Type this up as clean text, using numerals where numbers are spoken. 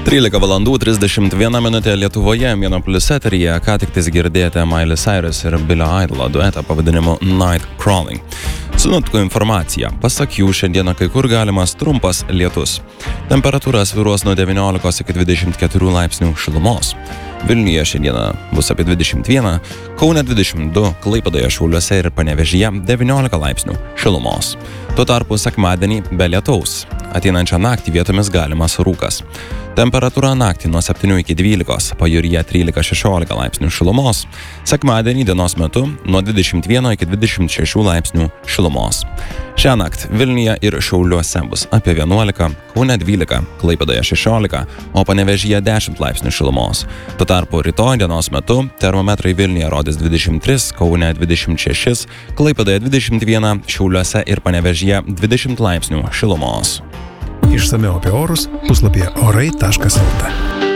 13 valandų 31 minutė Lietuvoje, Mėno Plius eteryje, ką tik tais girdėjote Miley Cyrus ir Billie Idolo duetą pavadinimu Night Crawling. Sinoptikų informacija. Pasak jų, šiandieną kai kur galimas trumpas lietus. Temperatūra svyruos nuo 19 iki 24 laipsnių šilumos. Vilniuje šiandieną bus apie 21, Kaune 22, Klaipėdoje, Šiauliuose ir Panevėžyje 19 laipsnių šilumos. Tuo tarpu sekmadienį be lietaus. Ateinančią naktį vietomis galimas rūkas. Temperatūra naktį nuo 7 iki 12, pajūryje 13-16 laipsnių šilumos. Sekmadienį dienos metu nuo 21 iki 26 laipsnių šilumos. Šią naktį Vilniuje ir Šiauliuose bus apie 11, Kaune 12, Klaipėdoje 16, o Panevėžyje 10 laipsnių šilumos. Tuo tarpu rytoj dienos metu termometrai Vilniuje rodys 23, Kaune 26, Klaipėdoje 21, Šiauliuose ir Panevėžyje 20 laipsnių šilumos. Išsamiau apie orus puslapyje orai.lt.